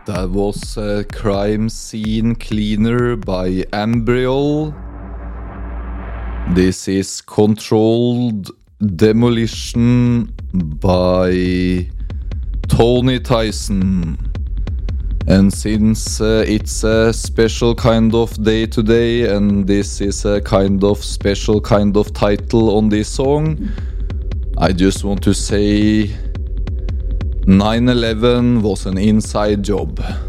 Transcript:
That was Crime Scene Cleaner by Ambriol. This is Controlled Demolition by Tony Tyson. And since it's a special kind of day today, and this is a kind of special kind of title on this song, I just want to say 9/11 was an inside job.